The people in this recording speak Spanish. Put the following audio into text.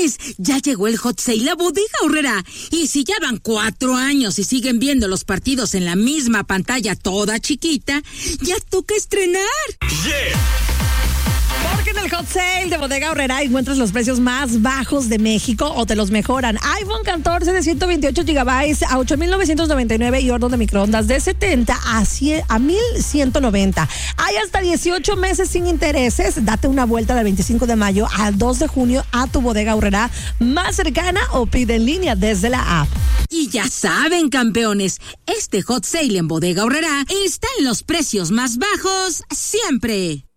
campeones, ya llegó el Hot Sale a Bodega Aurrerá. Y si ya van 4 años y siguen viendo los partidos en la misma pantalla toda chiquita, ya toca estrenar. Yeah. Porque en el Hot Sale de Bodega Aurrerá encuentras los precios más bajos de México o te los mejoran. iPhone 14 de 128 GB a $8,999 y horno de microondas de 70 a $1,190. Hay hasta 18 meses sin intereses. Date una vuelta del 25 de mayo al 2 de junio a tu Bodega Aurrerá más cercana o pide en línea desde la app. Y ya saben, campeones, este Hot Sale en Bodega Aurrerá está en los precios más bajos siempre.